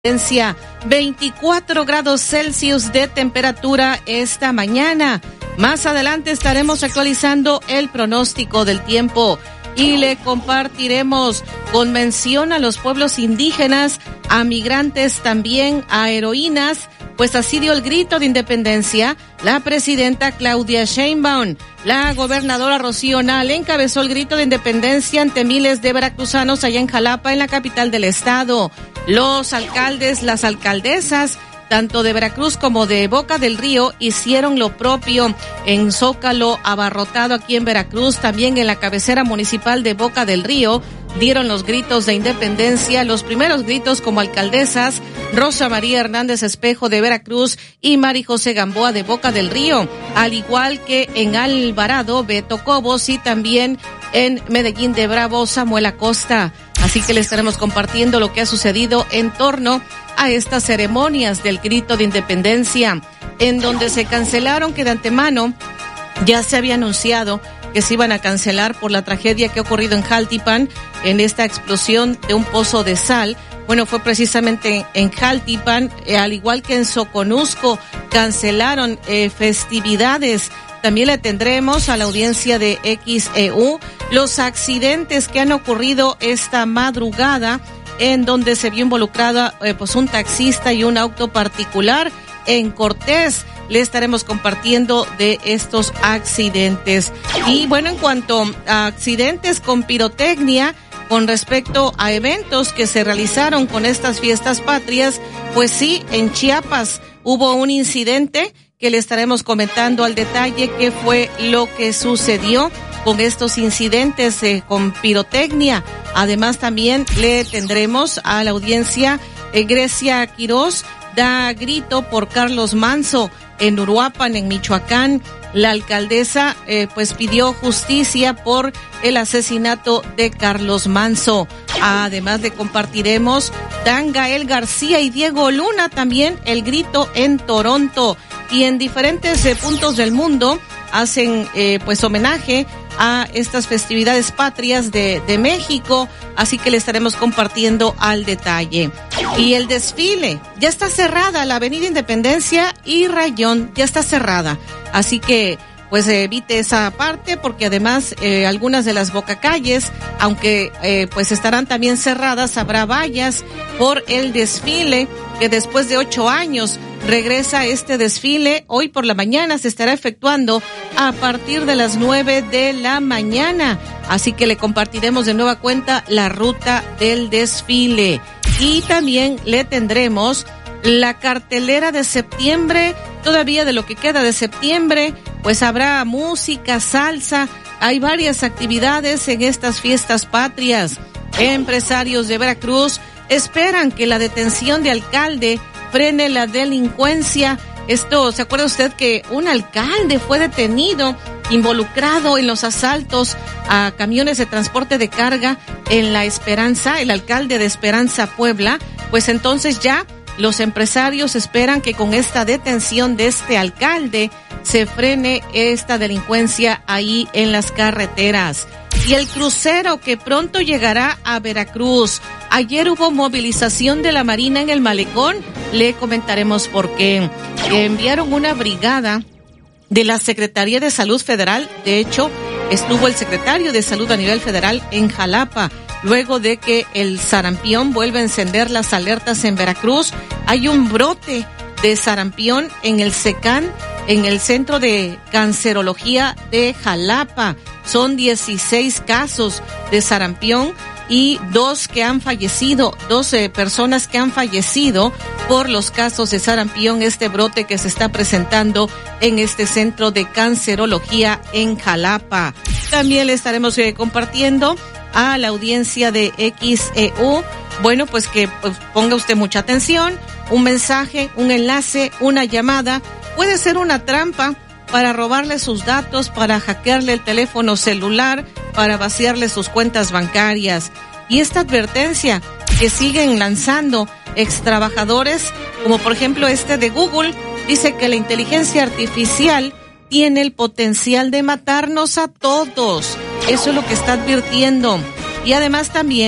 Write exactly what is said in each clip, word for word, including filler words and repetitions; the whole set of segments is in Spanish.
veinticuatro grados Celsius de temperatura esta mañana. Más adelante estaremos actualizando el pronóstico del tiempo y le compartiremos con mención a los pueblos indígenas, a migrantes también, a heroínas, pues así dio el grito de independencia la presidenta Claudia Sheinbaum. La gobernadora Rocío Nale encabezó el grito de independencia ante miles de veracruzanos allá en Jalapa, en la capital del estado. Los alcaldes, las alcaldesas, tanto de Veracruz como de Boca del Río, hicieron lo propio en Zócalo abarrotado aquí en Veracruz, también en la cabecera municipal de Boca del Río. Dieron los gritos de independencia, los primeros gritos como alcaldesas, Rosa María Hernández Espejo de Veracruz y Mari José Gamboa de Boca del Río, al igual que en Alvarado, Beto Cobos, y también en Medellín de Bravo, Samuel Acosta. Así que le estaremos compartiendo lo que ha sucedido en torno a estas ceremonias del grito de independencia, en donde se cancelaron, que de antemano ya se había anunciado que se iban a cancelar por la tragedia que ha ocurrido en Jaltipan, en esta explosión de un pozo de sal. Bueno, fue precisamente en Jaltipan, eh, al igual que en Soconusco, cancelaron eh, festividades. También le tendremos a la audiencia de X E U los accidentes que han ocurrido esta madrugada, en donde se vio involucrada eh, pues un taxista y un auto particular en Cortés. Le estaremos compartiendo de estos accidentes. Y bueno, en cuanto a accidentes con pirotecnia, con respecto a eventos que se realizaron con estas fiestas patrias, pues sí, en Chiapas hubo un incidente que le estaremos comentando al detalle qué fue lo que sucedió con estos incidentes eh, con pirotecnia. Además, también le tendremos a la audiencia eh, Grecia Quirós da grito por Carlos Manso en Uruapan, en Michoacán. La alcaldesa eh, pues pidió justicia por el asesinato de Carlos Manso. Además, le compartiremos Dan Gael García y Diego Luna también el grito en Toronto. Y en diferentes eh, puntos del mundo hacen eh, pues homenaje a estas festividades patrias de, de México, así que le estaremos compartiendo al detalle. Y el desfile, ya está cerrada la Avenida Independencia y Rayón, ya está cerrada, así que pues evite esa parte, porque además eh, algunas de las bocacalles, aunque eh, pues estarán también cerradas, habrá vallas por el desfile, que después de ocho años regresa este desfile. Hoy por la mañana se estará efectuando a partir de las nueve de la mañana, así que le compartiremos de nueva cuenta la ruta del desfile. Y también le tendremos la cartelera de septiembre, todavía de lo que queda de septiembre, pues habrá música, salsa, hay varias actividades en estas fiestas patrias. Empresarios de Veracruz esperan que la detención de alcalde frene la delincuencia. Esto, ¿se acuerda usted que un alcalde fue detenido, involucrado en los asaltos a camiones de transporte de carga en La Esperanza, el alcalde de Esperanza, Puebla? Pues entonces ya los empresarios esperan que con esta detención de este alcalde se frene esta delincuencia ahí en las carreteras. Y el crucero que pronto llegará a Veracruz. Ayer hubo movilización de la Marina en el Malecón. Le comentaremos por qué. Enviaron una brigada de la Secretaría de Salud Federal. De hecho, estuvo el secretario de Salud a nivel federal en Jalapa, luego de que el sarampión vuelve a encender las alertas en Veracruz. Hay un brote de sarampión en el SECAN, en el Centro de Cancerología de Jalapa. Son dieciséis casos de sarampión y dos que han fallecido, doce personas que han fallecido por los casos de sarampión, este brote que se está presentando en este Centro de Cancerología en Jalapa. También le estaremos eh, compartiendo a la audiencia de X E U, bueno, pues que pues, ponga usted mucha atención, un mensaje, un enlace, una llamada, puede ser una trampa para robarle sus datos, para hackearle el teléfono celular, para vaciarle sus cuentas bancarias. Y esta advertencia que siguen lanzando extrabajadores, como por ejemplo este de Google, dice que la inteligencia artificial tiene el potencial de matarnos a todos. Eso es lo que está advirtiendo. Y además también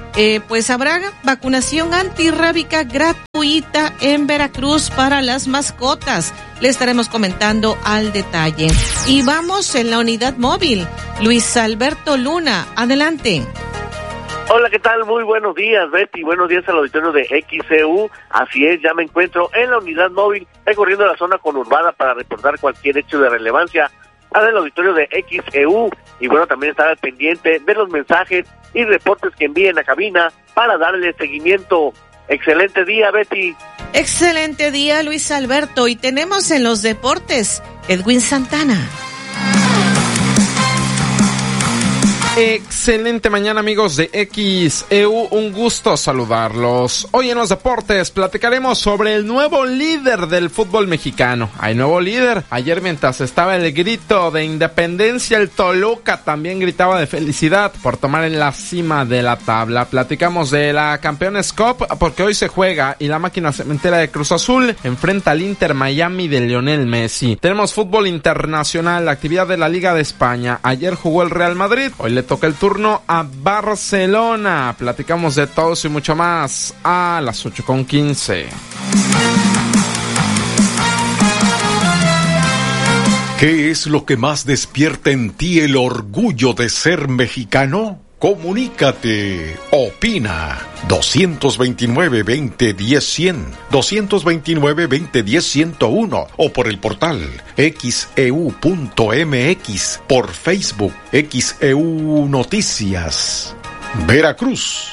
Eh, pues habrá vacunación antirrábica gratuita en Veracruz para las mascotas. Le estaremos comentando al detalle. Y vamos en la unidad móvil. Luis Alberto Luna, adelante. Hola, ¿qué tal? Muy buenos días, Betty. Buenos días al auditorio de X E U. Así es, ya me encuentro en la unidad móvil, recorriendo la zona conurbada para reportar cualquier hecho de relevancia al auditorio de X E U. Y bueno, también estar al pendiente de los mensajes y reportes que envíen a cabina para darle seguimiento. Excelente día, Betty. Excelente día, Luis Alberto. Y tenemos en los deportes Edwin Santana. Excelente mañana, amigos de X E U, un gusto saludarlos. Hoy en los deportes platicaremos sobre el nuevo líder del fútbol mexicano. Hay nuevo líder. Ayer, mientras estaba el grito de independencia, el Toluca también gritaba de felicidad por tomar en la cima de la tabla. Platicamos de la Campeones Cup porque hoy se juega y la máquina cementera de Cruz Azul enfrenta al Inter Miami de Lionel Messi. Tenemos fútbol internacional, la actividad de la Liga de España. Ayer jugó el Real Madrid, hoy le toca el turno a Barcelona. Platicamos de todo y mucho más a las ocho con quince. ¿Qué es lo que más despierta en ti el orgullo de ser mexicano? Comunícate, opina. dos veintinueve, veinte, diez, cien, dos veintinueve, veinte, diez, ciento uno o por el portal X E U punto M X, por Facebook X E U Noticias. Veracruz.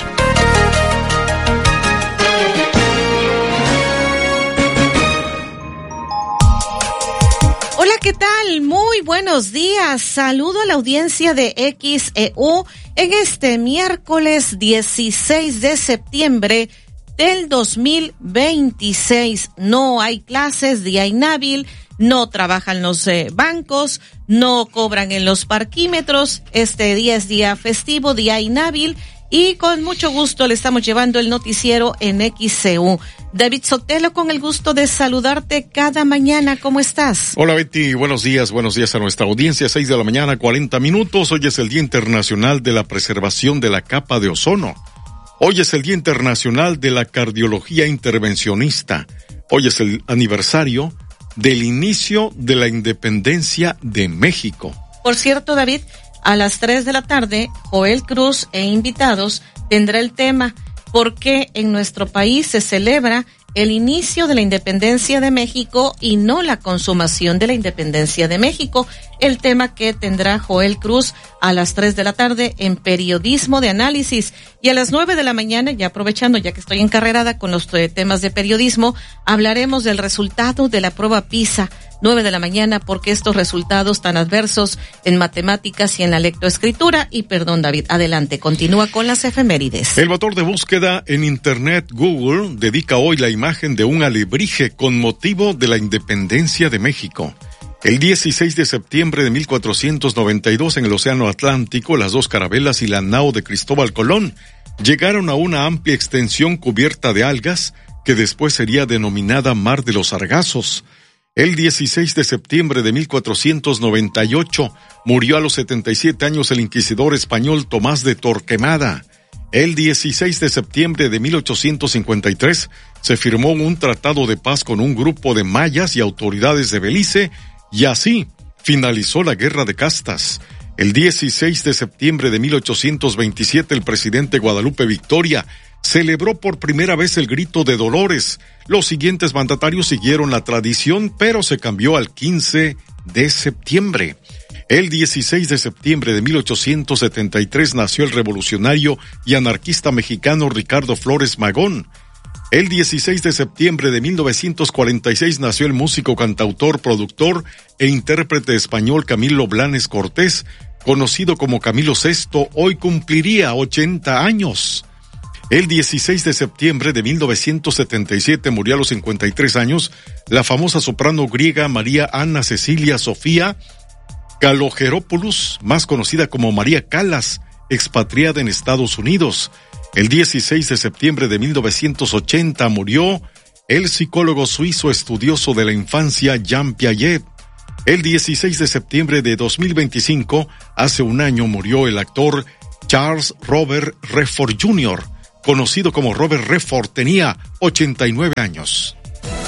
Hola, ¿qué tal? Muy buenos días. Saludo a la audiencia de X E U en este miércoles dieciséis de septiembre del dos mil veintiséis. No hay clases, día inhábil, no trabajan los eh, bancos, no cobran en los parquímetros. Este día es día festivo, día inhábil. Y con mucho gusto le estamos llevando el noticiero en X E U. David Sotelo, con el gusto de saludarte cada mañana. ¿Cómo estás? Hola, Betty. Buenos días. Buenos días a nuestra audiencia. seis de la mañana, cuarenta minutos. Hoy es el Día Internacional de la Preservación de la Capa de Ozono. Hoy es el Día Internacional de la Cardiología Intervencionista. Hoy es el aniversario del inicio de la independencia de México. Por cierto, David, a las tres de la tarde, Joel Cruz e invitados tendrá el tema ¿por qué en nuestro país se celebra el inicio de la independencia de México y no la consumación de la independencia de México? El tema que tendrá Joel Cruz a las tres de la tarde en Periodismo de Análisis. Y a las nueve de la mañana, ya aprovechando, ya que estoy encarrerada con los temas de periodismo, hablaremos del resultado de la prueba PISA. nueve de la mañana, porque estos resultados tan adversos en matemáticas y en la lectoescritura. Y perdón, David, adelante, continúa con las efemérides. El motor de búsqueda en Internet Google dedica hoy la imagen de un alebrije con motivo de la independencia de México. El dieciséis de septiembre de mil cuatrocientos noventa y dos, en el Océano Atlántico, las dos carabelas y la nao de Cristóbal Colón llegaron a una amplia extensión cubierta de algas que después sería denominada Mar de los Sargazos. El dieciséis de septiembre de mil cuatrocientos noventa y ocho murió a los setenta y siete años el inquisidor español Tomás de Torquemada. El dieciséis de septiembre de mil ochocientos cincuenta y tres se firmó un tratado de paz con un grupo de mayas y autoridades de Belice, y así finalizó la Guerra de Castas. El dieciséis de septiembre de mil ochocientos veintisiete el presidente Guadalupe Victoria celebró por primera vez el grito de Dolores. Los siguientes mandatarios siguieron la tradición, pero se cambió al quince de septiembre. El dieciséis de septiembre de mil ochocientos setenta y tres nació el revolucionario y anarquista mexicano Ricardo Flores Magón. El dieciséis de septiembre de mil novecientos cuarenta y seis nació el músico, cantautor, productor e intérprete español Camilo Blanes Cortés, conocido como Camilo sexto, hoy cumpliría ochenta años. El dieciséis de septiembre de mil novecientos setenta y siete murió a los cincuenta y tres años la famosa soprano griega María Ana Cecilia Sofía Kalogeropoulos, más conocida como María Callas, expatriada en Estados Unidos. El dieciséis de septiembre de mil novecientos ochenta murió el psicólogo suizo estudioso de la infancia Jean Piaget. El dieciséis de septiembre de dos mil veinticinco, hace un año, murió el actor Charles Robert Redford junior conocido como Robert Redford, tenía ochenta y nueve años.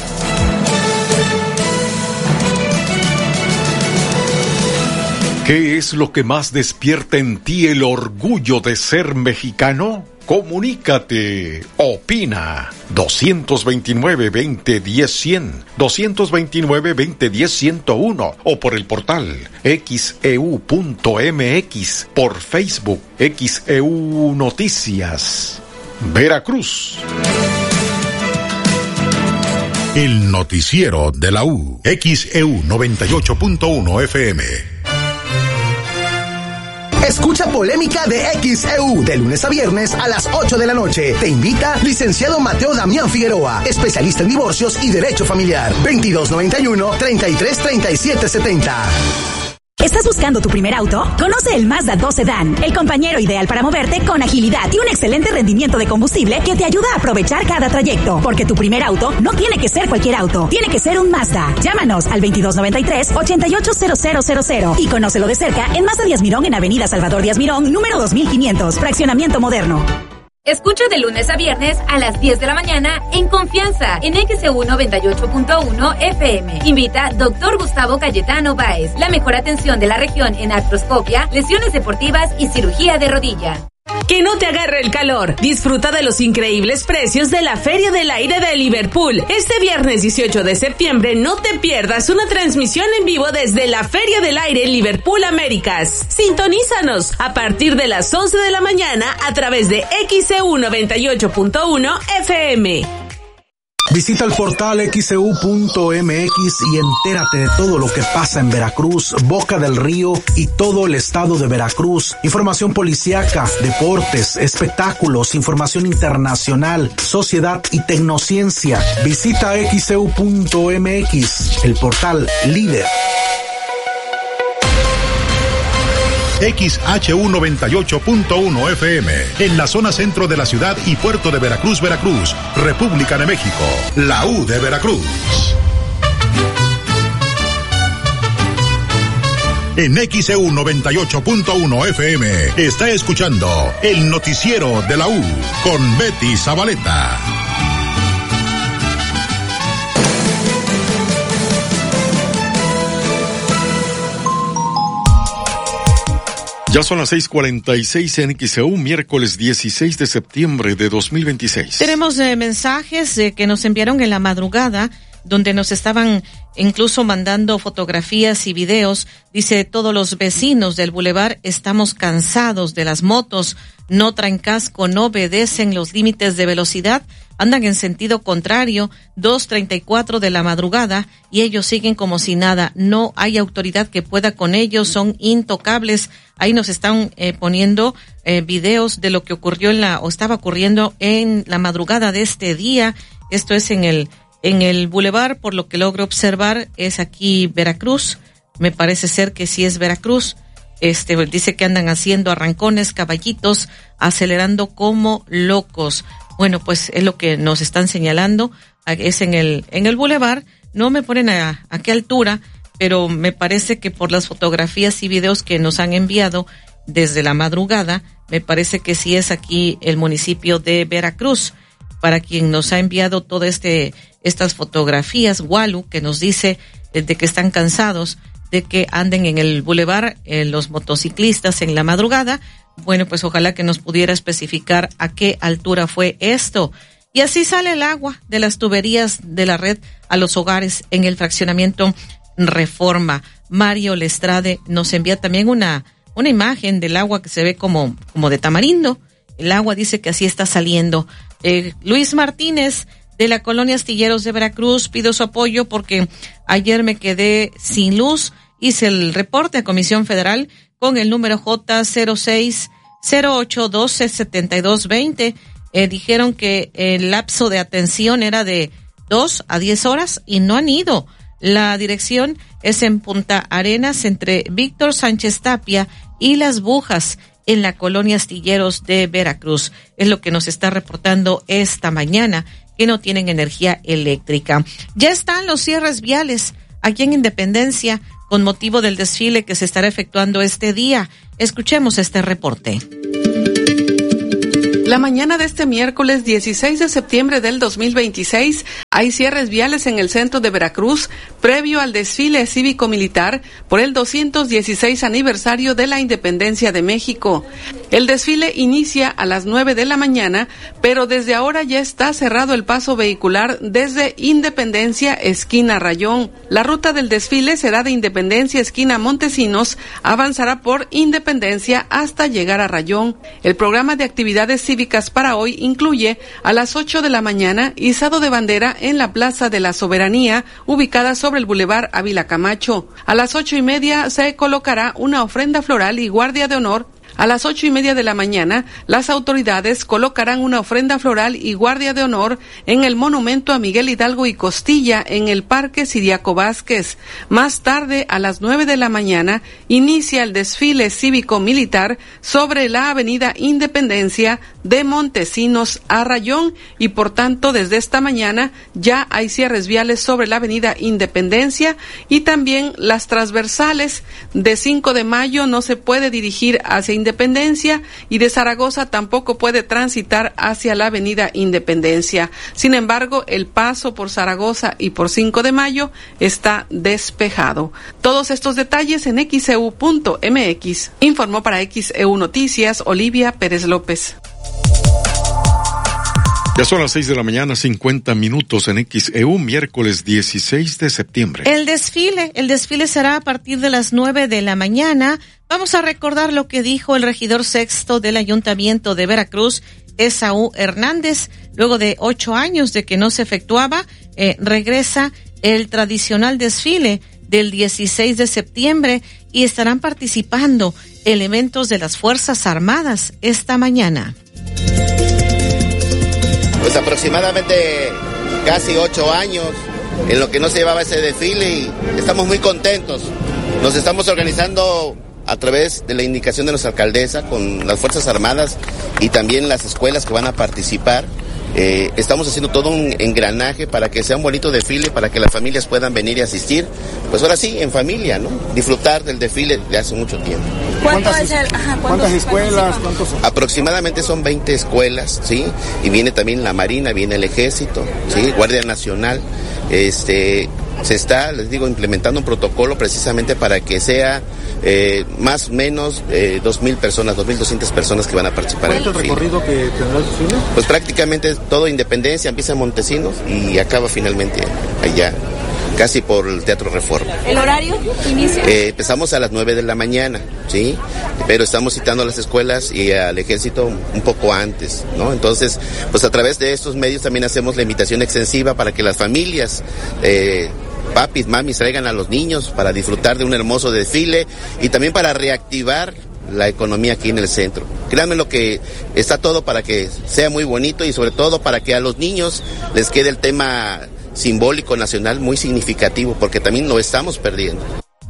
¿Qué es lo que más despierta en ti el orgullo de ser mexicano? Comunícate, opina. dos veintinueve, veinte, diez, cien, dos veintinueve, veinte, diez, ciento uno o por el portal equis e u punto eme equis, por Facebook X E U Noticias. Veracruz. El noticiero de la U. X E U noventa y ocho punto uno F M. Escucha Polémica de X E U de lunes a viernes a las ocho de la noche. Te invita licenciado Mateo Damián Figueroa, especialista en divorcios y derecho familiar. veintidós noventa y uno, treinta y tres, treinta y siete setenta. ¿Estás buscando tu primer auto? Conoce el Mazda dos Sedán, el compañero ideal para moverte con agilidad y un excelente rendimiento de combustible que te ayuda a aprovechar cada trayecto. Porque tu primer auto no tiene que ser cualquier auto, tiene que ser un Mazda. Llámanos al veintidós noventa y tres, ochenta y ocho cero cero cero cero y conócelo de cerca en Mazda Díaz Mirón en Avenida Salvador Díaz Mirón, número dos mil quinientos, fraccionamiento moderno. Escucha de lunes a viernes a las diez de la mañana en Confianza en X E U noventa y ocho punto uno F M. Invita doctor Gustavo Cayetano Báez. La mejor atención de la región en artroscopia, lesiones deportivas y cirugía de rodilla. Que no te agarre el calor. Disfruta de los increíbles precios de la Feria del Aire de Liverpool. Este viernes dieciocho de septiembre no te pierdas una transmisión en vivo desde la Feria del Aire Liverpool Américas. Sintonízanos a partir de las once de la mañana a través de X E U noventa y ocho punto uno F M. Visita el portal equis e u punto eme equis y entérate de todo lo que pasa en Veracruz, Boca del Río y todo el estado de Veracruz. Información policíaca, deportes, espectáculos, información internacional, sociedad y tecnociencia. Visita equis e u punto eme equis, el portal líder. X H U noventa y ocho punto uno F M, en la zona centro de la ciudad y puerto de Veracruz, Veracruz, República de México, la U de Veracruz. En X E U noventa y ocho punto uno F M está escuchando el noticiero de la U con Betty Zabaleta. Ya son las seis cuarenta y seis en X E U, miércoles dieciséis de septiembre de dos mil veintiséis. Tenemos eh, mensajes eh, que nos enviaron en la madrugada, donde nos estaban incluso mandando fotografías y videos. Dice, todos los vecinos del bulevar estamos cansados de las motos, no traen casco, no obedecen los límites de velocidad, andan en sentido contrario, dos treinta y cuatro de la madrugada, y ellos siguen como si nada, no hay autoridad que pueda con ellos, son intocables. Ahí nos están eh, poniendo eh, videos de lo que ocurrió en la, o estaba ocurriendo en la madrugada de este día. Esto es en el, en el bulevar, por lo que logro observar, es aquí Veracruz. Me parece ser que sí es Veracruz. Este, dice que andan haciendo arrancones, caballitos, acelerando como locos. Bueno, pues es lo que nos están señalando, es en el, en el bulevar. No me ponen a, a qué altura, pero me parece que por las fotografías y videos que nos han enviado desde la madrugada, me parece que sí es aquí el municipio de Veracruz. Para quien nos ha enviado todas este, estas fotografías, Walu, que nos dice de que están cansados de que anden en el bulevar eh, los motociclistas en la madrugada. Bueno, pues ojalá que nos pudiera especificar a qué altura fue esto. Y así sale el agua de las tuberías de la red a los hogares en el fraccionamiento Reforma. Mario Lestrade nos envía también una, una imagen del agua que se ve como, como de tamarindo. El agua dice que así está saliendo. Eh, Luis Martínez, de la colonia Astilleros de Veracruz, pido su apoyo porque ayer me quedé sin luz. Hice el reporte a Comisión Federal con el número J cero seis cero ocho doce setenta y dos veinte. Eh, dijeron que el lapso de atención era de dos a diez horas y no han ido. La dirección es en Punta Arenas, entre Víctor Sánchez Tapia y Las Bujas, en la colonia Astilleros de Veracruz. Es lo que nos está reportando esta mañana, que no tienen energía eléctrica. Ya están los cierres viales aquí en Independencia con motivo del desfile que se estará efectuando este día. Escuchemos este reporte. La mañana de este miércoles dieciséis de septiembre del dos mil veintiséis hay cierres viales en el centro de Veracruz previo al desfile cívico-militar por el doscientos dieciséis aniversario de la independencia de México. El desfile inicia a las nueve de la mañana, pero desde ahora ya está cerrado el paso vehicular desde Independencia esquina Rayón. La ruta del desfile será de Independencia esquina Montesinos, avanzará por Independencia hasta llegar a Rayón. El programa de actividades cívicas para hoy incluye a las ocho de la mañana izado de bandera en la Plaza de la Soberanía, ubicada sobre el Boulevard Ávila Camacho. A las ocho y media se colocará una ofrenda floral y guardia de honor. A las ocho y media de la mañana, las autoridades colocarán una ofrenda floral y guardia de honor en el monumento a Miguel Hidalgo y Costilla en el Parque Siriaco Vázquez. Más tarde, a las nueve de la mañana, inicia el desfile cívico-militar sobre la Avenida Independencia de Montesinos a Rayón y, por tanto, desde esta mañana ya hay cierres viales sobre la Avenida Independencia y también las transversales de cinco de mayo no se puede dirigir hacia Independencia. Independencia y de Zaragoza tampoco puede transitar hacia la Avenida Independencia. Sin embargo, el paso por Zaragoza y por cinco de mayo está despejado. Todos estos detalles en x e u punto m x. Informó para X E U Noticias Olivia Pérez López. Ya son las seis de la mañana, cincuenta minutos en X E U, miércoles dieciséis de septiembre. El desfile, el desfile será a partir de las nueve de la mañana. Vamos a recordar lo que dijo el regidor sexto del Ayuntamiento de Veracruz, Esaú Hernández. Luego de ocho años de que no se efectuaba, eh, regresa el tradicional desfile del dieciséis de septiembre y estarán participando elementos de las Fuerzas Armadas esta mañana. Pues aproximadamente casi ocho años en lo que no se llevaba ese desfile y estamos muy contentos. Nos estamos organizando a través de la indicación de nuestra alcaldesa con las Fuerzas Armadas y también las escuelas que van a participar. Eh, estamos haciendo todo un engranaje para que sea un bonito desfile, para que las familias puedan venir y asistir. Pues ahora sí, en familia, ¿no? Disfrutar del desfile de hace mucho tiempo. ¿Cuántas, es el, ajá, ¿cuántas escuelas? ¿Cuántos son? Aproximadamente son veinte escuelas, ¿sí? Y viene también la Marina, viene el Ejército, ¿sí? Guardia Nacional. Este, se está, les digo, implementando un protocolo precisamente para que sea eh, más o menos eh, dos mil personas, dos mil doscientas personas que van a participar. ¿Cuál es el recorrido que tendrá el desfile? Pues prácticamente todo Independencia, empieza en Montesinos y acaba finalmente allá, casi por el Teatro Reforma. ¿El horario inicia? Eh, empezamos a las nueve de la mañana, ¿sí? Pero estamos citando a las escuelas y al Ejército un poco antes, ¿no? Entonces, pues a través de estos medios también hacemos la invitación extensiva para que las familias, eh, papis, mamis, traigan a los niños para disfrutar de un hermoso desfile y también para reactivar la economía aquí en el centro. Créanme lo que está todo para que sea muy bonito y sobre todo para que a los niños les quede el tema simbólico nacional muy significativo, porque también lo estamos perdiendo.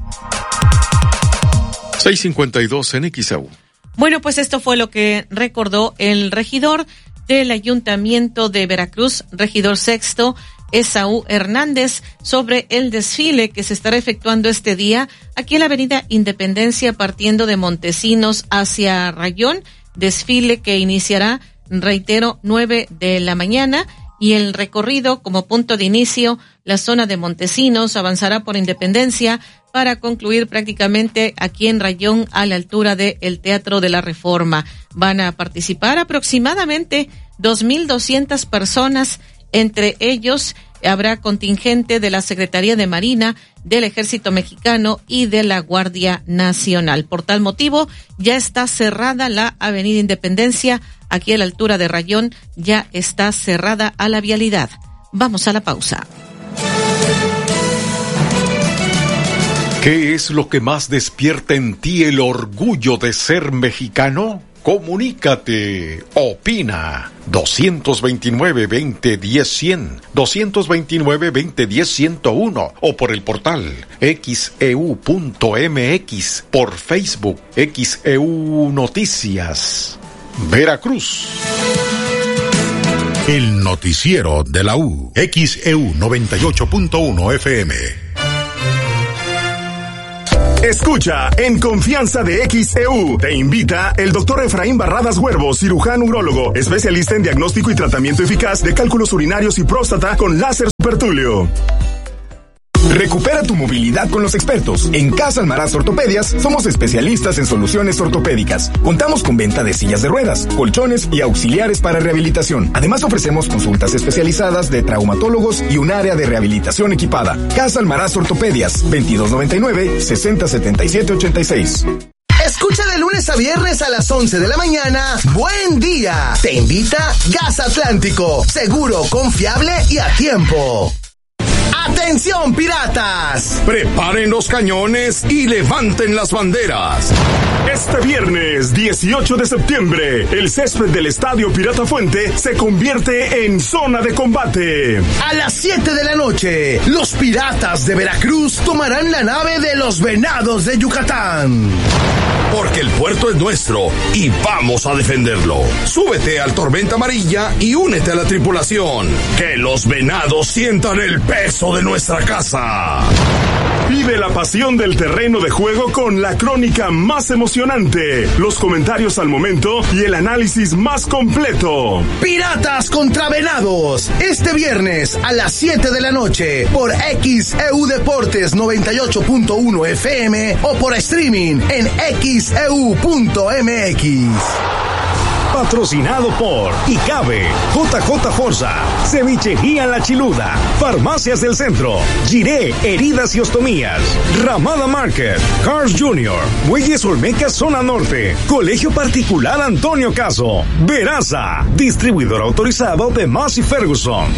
seis cincuenta y dos en X E U. Bueno, pues esto fue lo que recordó el regidor del Ayuntamiento de Veracruz, regidor sexto, Esaú Hernández, sobre el desfile que se estará efectuando este día aquí en la Avenida Independencia, partiendo de Montesinos hacia Rayón, desfile que iniciará, reitero, nueve de la mañana, y el recorrido como punto de inicio, la zona de Montesinos, avanzará por Independencia para concluir prácticamente aquí en Rayón a la altura del Teatro de la Reforma. Van a participar aproximadamente dos mil doscientas personas, entre ellos habrá contingente de la Secretaría de Marina, del Ejército Mexicano y de la Guardia Nacional. Por tal motivo, ya está cerrada la Avenida Independencia, aquí a la altura de Rayón, ya está cerrada a la vialidad. Vamos a la pausa. ¿Qué es lo que más despierta en ti el orgullo de ser mexicano? Comunícate, opina. dos veintinueve, veinte, diez, cien, dos veintinueve, veinte, diez, ciento uno o por el portal x e u punto m x, por Facebook X E U Noticias. Veracruz. El noticiero de la U. X E U noventa y ocho punto uno F M. Escucha En Confianza de X E U. Te invita el doctor Efraín Barradas Huervo, cirujano urólogo, especialista en diagnóstico y tratamiento eficaz de cálculos urinarios y próstata con láser supertulio. Recupera tu movilidad con los expertos. En Casa Almaraz Ortopedias somos especialistas en soluciones ortopédicas. Contamos con venta de sillas de ruedas, colchones y auxiliares para rehabilitación. Además ofrecemos consultas especializadas de traumatólogos y un área de rehabilitación equipada. Casa Almaraz Ortopedias, veintidós noventa y nueve, sesenta setenta y siete ochenta y seis. Escucha de lunes a viernes a las once de la mañana. Buen día. Te invita Gas Atlántico. Seguro, confiable y a tiempo. ¡Atención, piratas! Preparen los cañones y levanten las banderas. Este viernes dieciocho de septiembre, el césped del Estadio Pirata Fuente se convierte en zona de combate. A las siete de la noche, los piratas de Veracruz tomarán la nave de los Venados de Yucatán. Porque el puerto es nuestro y vamos a defenderlo. Súbete al Tormenta Amarilla y únete a la tripulación. Que los Venados sientan el peso de nuestra casa. Vive la pasión del terreno de juego con la crónica más emocionante, los comentarios al momento y el análisis más completo. Piratas contra Venados, este viernes a las siete de la noche por X E U Deportes noventa y ocho punto uno F M o por streaming en x e u punto m x. Patrocinado por ICABE, J J Forza, Cevichería La Chiluda, Farmacias del Centro, Giré, Heridas y Ostomías, Ramada Market, Cars Junior, Muelles Olmeca Zona Norte, Colegio Particular Antonio Caso, Veraza, distribuidor autorizado de Massey Ferguson.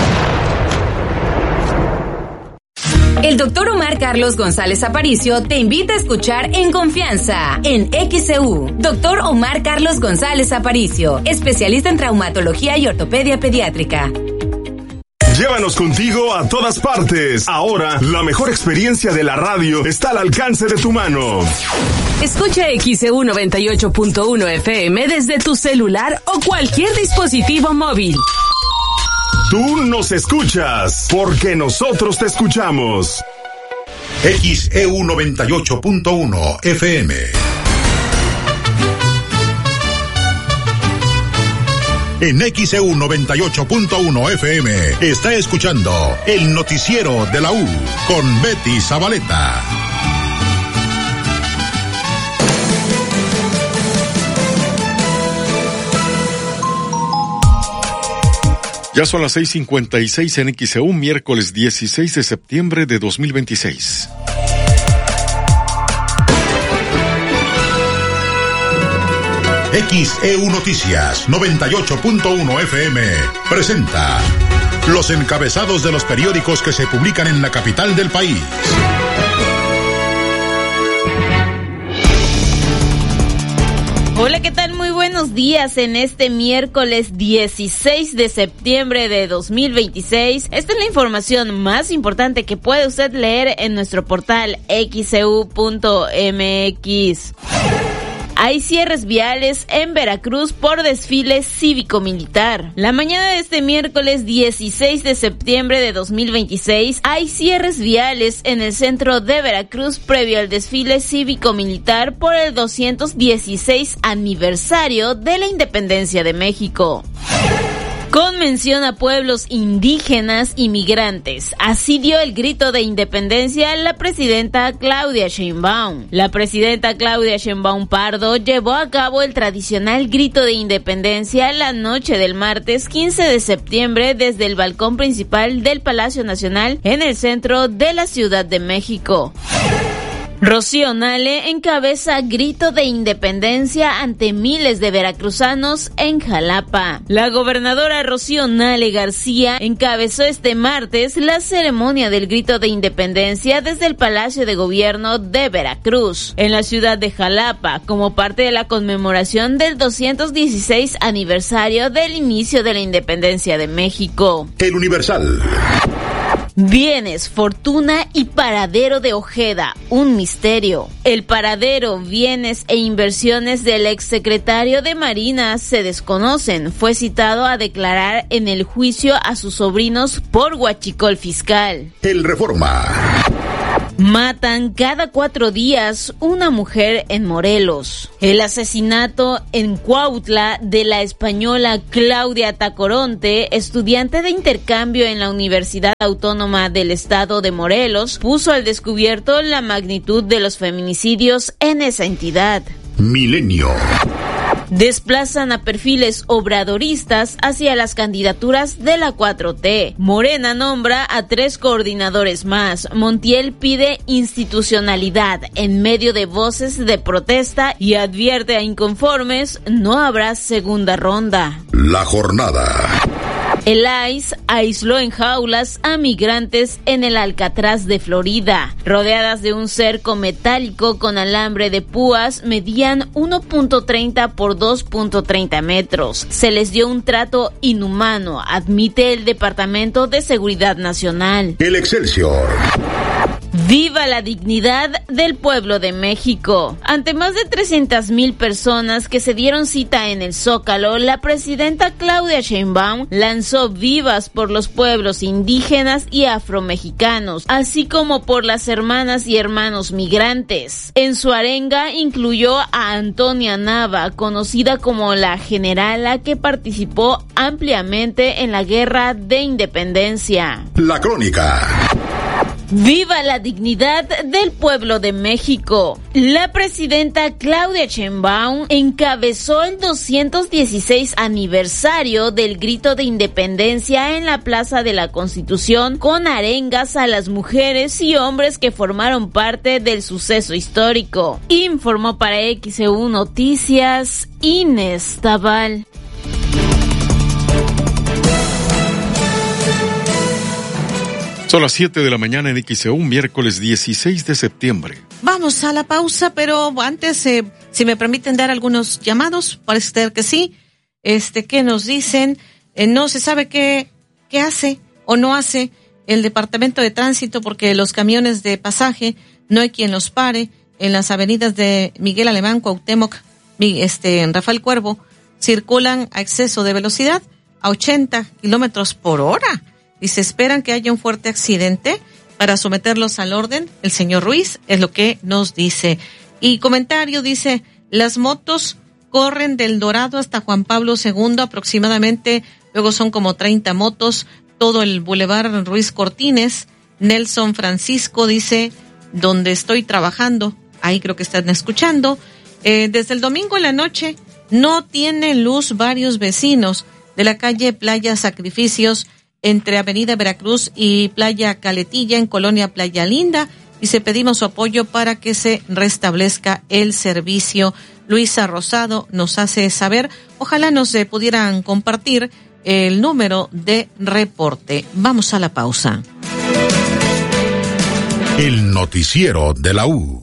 El doctor Omar Carlos González Aparicio te invita a escuchar En Confianza, en X E U. Doctor Omar Carlos González Aparicio, especialista en traumatología y ortopedia pediátrica. Llévanos contigo a todas partes. Ahora, la mejor experiencia de la radio está al alcance de tu mano. Escucha X E U noventa y ocho punto uno F M desde tu celular o cualquier dispositivo móvil. Tú nos escuchas, porque nosotros te escuchamos. X E U noventa y ocho punto uno F M. En X E U noventa y ocho punto uno F M está escuchando el noticiero de la U con Betty Zabaleta. Ya son las seis cincuenta y seis en X E U, miércoles dieciséis de septiembre de dos mil veintiséis. X E U Noticias noventa y ocho punto uno F M presenta los encabezados de los periódicos que se publican en la capital del país. Hola, ¿qué tal? Muy buenos días en este miércoles dieciséis de septiembre de dos mil veintiséis. Esta es la información más importante que puede usted leer en nuestro portal x e u punto m x. Hay cierres viales en Veracruz por desfile cívico-militar. La mañana de este miércoles dieciséis de septiembre de dos mil veintiséis hay cierres viales en el centro de Veracruz previo al desfile cívico-militar por el doscientos dieciséis aniversario de la independencia de México. Con mención a pueblos indígenas y migrantes. Así dio el grito de independencia la presidenta Claudia Sheinbaum. La presidenta Claudia Sheinbaum Pardo llevó a cabo el tradicional grito de independencia la noche del martes quince de septiembre desde el balcón principal del Palacio Nacional en el centro de la Ciudad de México. Rocío Nale encabeza grito de independencia ante miles de veracruzanos en Jalapa. La gobernadora Rocío Nale García encabezó este martes la ceremonia del grito de independencia desde el Palacio de Gobierno de Veracruz, en la ciudad de Jalapa, como parte de la conmemoración del doscientos dieciséis aniversario del inicio de la independencia de México. El Universal. Bienes, fortuna y paradero de Ojeda, un misterio. El paradero, bienes e inversiones del exsecretario de Marina se desconocen. Fue citado a declarar en el juicio a sus sobrinos por huachicol fiscal. El Reforma. Matan cada cuatro días una mujer en Morelos. El asesinato en Cuautla de la española Claudia Tacoronte, estudiante de intercambio en la Universidad Autónoma del Estado de Morelos, puso al descubierto la magnitud de los feminicidios en esa entidad. Milenio. Desplazan a perfiles obradoristas hacia las candidaturas de la cuatro T. Morena nombra a tres coordinadores más. Montiel pide institucionalidad en medio de voces de protesta y advierte a inconformes: no habrá segunda ronda. La jornada. El I C E aisló en jaulas a migrantes en el Alcatraz de Florida. Rodeadas de un cerco metálico con alambre de púas, medían uno punto treinta por dos punto treinta metros. Se les dio un trato inhumano, admite el Departamento de Seguridad Nacional. El Excelsior. ¡Viva la dignidad del pueblo de México! Ante más de trescientas mil personas que se dieron cita en el Zócalo, la presidenta Claudia Sheinbaum lanzó vivas por los pueblos indígenas y afromexicanos, así como por las hermanas y hermanos migrantes. En su arenga incluyó a Antonia Nava, conocida como la generala que participó ampliamente en la Guerra de Independencia. La Crónica. ¡Viva la dignidad del pueblo de México! La presidenta Claudia Sheinbaum encabezó el doscientos dieciséis aniversario del Grito de Independencia en la Plaza de la Constitución con arengas a las mujeres y hombres que formaron parte del suceso histórico. Informó para X E U Noticias Inés Tabal. Son las siete de la mañana en X E U, miércoles dieciséis de septiembre. Vamos a la pausa, pero antes, eh, si me permiten dar algunos llamados, parece ser que sí. Este, ¿qué nos dicen? Eh, no se sabe qué, qué hace o no hace el Departamento de Tránsito porque los camiones de pasaje no hay quien los pare en las avenidas de Miguel Alemán, Cuauhtémoc, este, en Rafael Cuervo, circulan a exceso de velocidad a ochenta kilómetros por hora. Y se esperan que haya un fuerte accidente para someterlos al orden. El señor Ruiz es lo que nos dice. Y comentario dice, las motos corren del Dorado hasta Juan Pablo segundo aproximadamente, luego son como treinta motos, todo el Boulevard Ruiz Cortines. Nelson Francisco dice, donde estoy trabajando, ahí creo que están escuchando. Eh, desde el domingo en la noche no tienen luz varios vecinos de la calle Playa Sacrificios, entre Avenida Veracruz y Playa Caletilla en Colonia Playa Linda, y se pedimos su apoyo para que se restablezca el servicio. Luisa Rosado nos hace saber, ojalá nos eh, pudieran compartir el número de reporte. Vamos a la pausa. El noticiero de la U.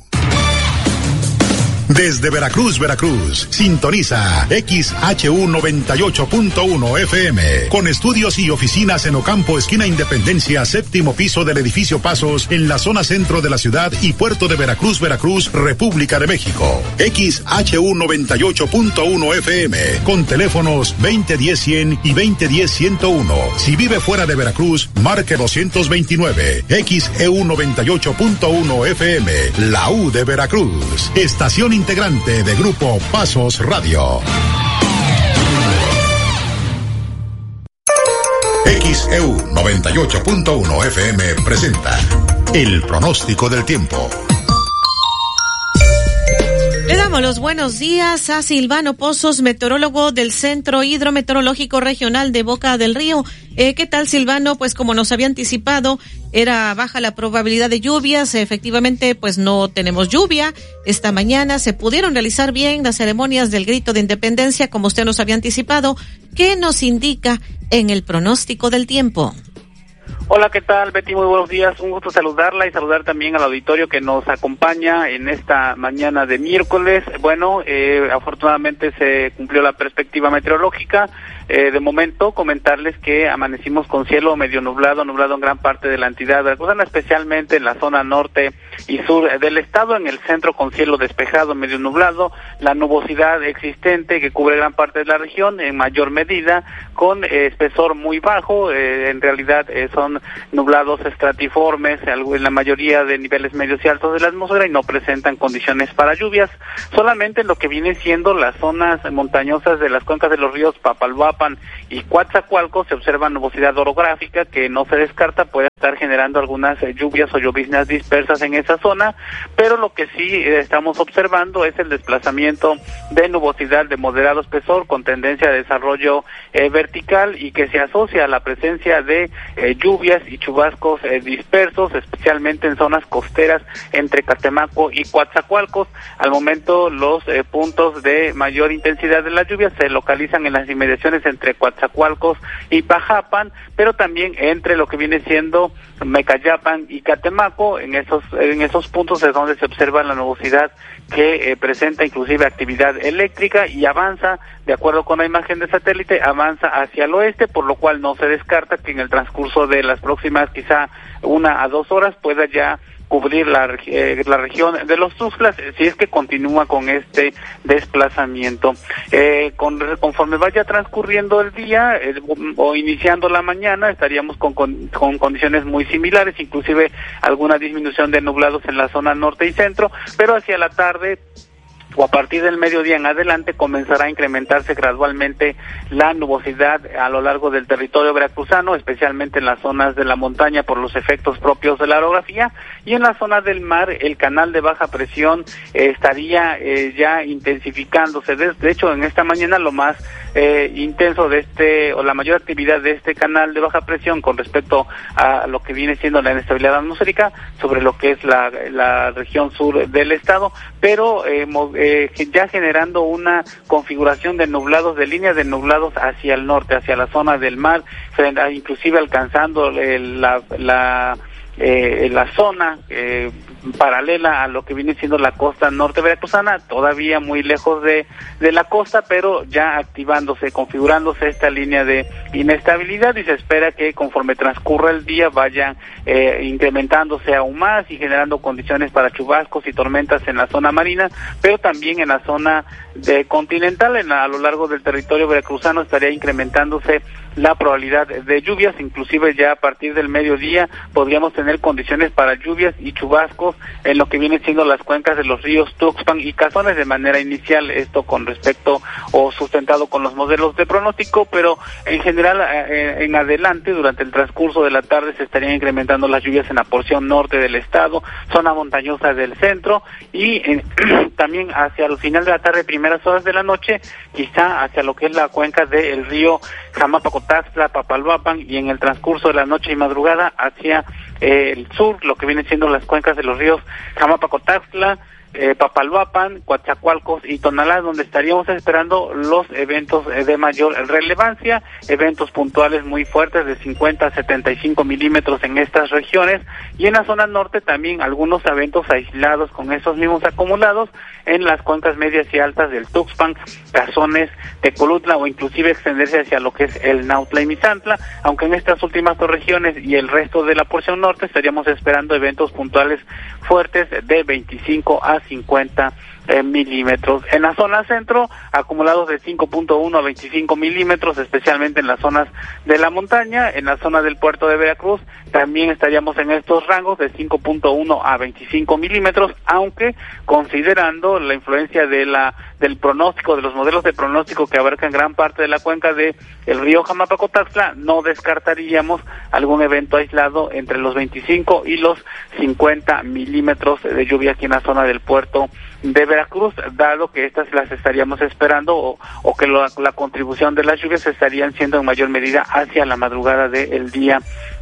Desde Veracruz, Veracruz, sintoniza X H U noventa y ocho punto uno F M, con estudios y oficinas en Ocampo, esquina Independencia, séptimo piso del edificio Pasos, en la zona centro de la ciudad y puerto de Veracruz, Veracruz, República de México. X H U noventa y ocho punto uno F M, con teléfonos veinte diez cien y veinte diez ciento uno. Si vive fuera de Veracruz, marque doscientos veintinueve. X E U noventa y ocho punto uno F M, la U de Veracruz. Estación integrante de Grupo Pasos Radio. X E U noventa y ocho punto uno F M presenta el pronóstico del tiempo. Le damos los buenos días a Silvano Pozos, meteorólogo del Centro Hidrometeorológico Regional de Boca del Río. Eh, ¿Qué tal, Silvano? Pues como nos había anticipado, era baja la probabilidad de lluvias. Efectivamente, pues no tenemos lluvia. Esta mañana se pudieron realizar bien las ceremonias del Grito de Independencia, como usted nos había anticipado. ¿Qué nos indica en el pronóstico del tiempo? Hola, ¿qué tal, Betty? Muy buenos días. Un gusto saludarla y saludar también al auditorio que nos acompaña en esta mañana de miércoles. Bueno, eh, afortunadamente se cumplió la perspectiva meteorológica. Eh, de momento, comentarles que amanecimos con cielo medio nublado, nublado en gran parte de la entidad veracruzana, especialmente en la zona norte y sur del estado, en el centro con cielo despejado, medio nublado, la nubosidad existente que cubre gran parte de la región, en mayor medida, con eh, espesor muy bajo, eh, en realidad eh, son nublados estratiformes, en la mayoría de niveles medios y altos de la atmósfera y no presentan condiciones para lluvias, solamente en lo que viene siendo las zonas montañosas de las cuencas de los ríos Papalhuapan y Coatzacoalcos se observa nubosidad orográfica que no se descarta puede estar generando algunas eh, lluvias o lloviznas dispersas en esa zona, pero lo que sí eh, estamos observando es el desplazamiento de nubosidad de moderado espesor con tendencia a desarrollo eh, vertical y que se asocia a la presencia de eh, lluvias y chubascos eh, dispersos, especialmente en zonas costeras entre Catemaco y Coatzacoalcos. Al momento los eh, puntos de mayor intensidad de las lluvias se localizan en las inmediaciones entre Coatzacoalcos y Pajapan, pero también entre lo que viene siendo Mecayapan y Catemaco. En esos en esos puntos es donde se observa la nubosidad que eh, presenta inclusive actividad eléctrica y avanza, de acuerdo con la imagen de satélite, avanza hacia el oeste, por lo cual no se descarta que en el transcurso de las próximas quizá una a dos horas pueda ya cubrir la, eh, la región de los Tuxtlas, si es que continúa con este desplazamiento. Eh, con, conforme vaya transcurriendo el día eh, o iniciando la mañana, estaríamos con, con, con condiciones muy similares, inclusive alguna disminución de nublados en la zona norte y centro, pero hacia la tarde o a partir del mediodía en adelante comenzará a incrementarse gradualmente la nubosidad a lo largo del territorio veracruzano, especialmente en las zonas de la montaña por los efectos propios de la orografía, y en la zona del mar el canal de baja presión eh, estaría eh, ya intensificándose. De, de hecho, en esta mañana lo más eh, intenso de este, o la mayor actividad de este canal de baja presión con respecto a lo que viene siendo la inestabilidad atmosférica sobre lo que es la, la región sur del estado, pero eh, eh, ya generando una configuración de nublados, de líneas de nublados hacia el norte, hacia la zona del mar, inclusive alcanzando el, la, la Eh, la zona eh, paralela a lo que viene siendo la costa norte veracruzana, todavía muy lejos de, de la costa, pero ya activándose, configurándose esta línea de inestabilidad, y se espera que conforme transcurra el día vaya eh, incrementándose aún más y generando condiciones para chubascos y tormentas en la zona marina, pero también en la zona de continental, en la, a lo largo del territorio veracruzano estaría incrementándose la probabilidad de lluvias, inclusive ya a partir del mediodía podríamos tener condiciones para lluvias y chubascos en lo que vienen siendo las cuencas de los ríos Tuxpan y Cazones de manera inicial, esto con respecto o sustentado con los modelos de pronóstico, pero en general eh, en adelante durante el transcurso de la tarde se estarían incrementando las lluvias en la porción norte del estado, zona montañosa del centro y eh, también hacia el final de la tarde, primeras horas de la noche, quizá hacia lo que es la cuenca del río Jamapacotaxtla, Papalhuapan, y en el transcurso de la noche y madrugada hacia eh, el sur, lo que viene siendo las cuencas de los ríos Jamapacotaxtla, eh, Papalhuapan, Coatzacoalcos y Tonalá, donde estaríamos esperando los eventos eh, de mayor relevancia, eventos puntuales muy fuertes de cincuenta a setenta y cinco milímetros en estas regiones, y en la zona norte también algunos eventos aislados con esos mismos acumulados en las cuencas medias y altas del Tuxpan, Cazones, Tecolutla, o inclusive extenderse hacia lo que es el Nautla y Misantla, aunque en estas últimas dos regiones y el resto de la porción norte estaríamos esperando eventos puntuales fuertes de veinticinco a cincuenta eh, milímetros. En la zona centro, acumulados de cinco punto uno a veinticinco milímetros, especialmente en las zonas de la montaña. En la zona del puerto de Veracruz también estaríamos en estos rangos de cinco punto uno a veinticinco milímetros, aunque considerando la influencia de la del pronóstico, de los modelos de pronóstico que abarcan gran parte de la cuenca de el río Jamapacotaxtla, no descartaríamos algún evento aislado entre los veinticinco y los cincuenta milímetros de lluvia aquí en la zona del puerto de Veracruz, dado que estas las estaríamos esperando o, o que lo, la contribución de las lluvias estarían siendo en mayor medida hacia la madrugada del día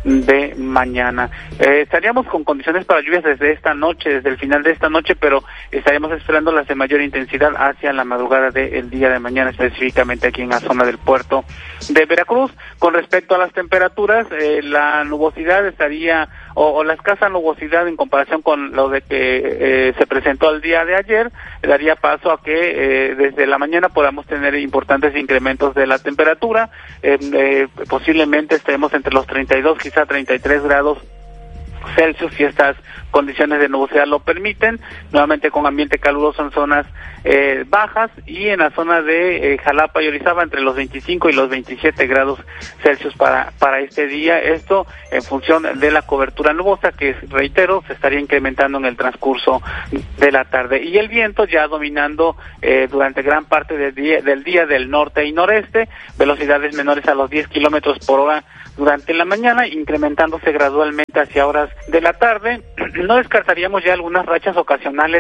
de mañana. Eh, estaríamos con condiciones para lluvias desde esta noche, desde el final de esta noche, pero estaríamos esperando las de mayor intensidad hacia la madrugada del día de mañana, específicamente aquí en la zona del puerto de Veracruz. Con respecto a las temperaturas, eh, la nubosidad estaría, o, o la escasa nubosidad en comparación con lo de que eh, se presentó el día de ayer, daría paso a que eh, desde la mañana podamos tener importantes incrementos de la temperatura. Eh, eh, posiblemente estemos entre los treinta y dos, quizá treinta y tres grados Celsius, si estas condiciones de nubosidad lo permiten, nuevamente con ambiente caluroso en zonas eh, bajas, y en la zona de eh, Jalapa y Orizaba entre los veinticinco y los veintisiete grados Celsius para para este día, esto en función de la cobertura nubosa que, reitero, se estaría incrementando en el transcurso de la tarde, y el viento ya dominando eh, durante gran parte del día, del día del norte y noreste, velocidades menores a los diez kilómetros por hora durante la mañana, incrementándose gradualmente hacia horas de la tarde. No descartaríamos ya algunas rachas ocasionales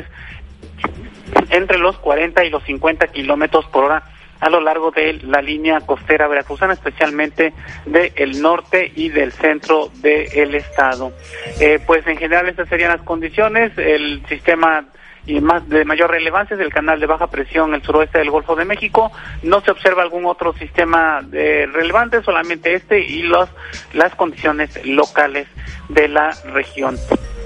entre los cuarenta y los cincuenta kilómetros por hora a lo largo de la línea costera veracruzana, especialmente del norte y del centro del estado. Eh, pues en general estas serían las condiciones. El sistema y más de mayor relevancia es el canal de baja presión en el suroeste del Golfo de México. No se observa algún otro sistema eh, relevante, solamente este y los las condiciones locales de la región.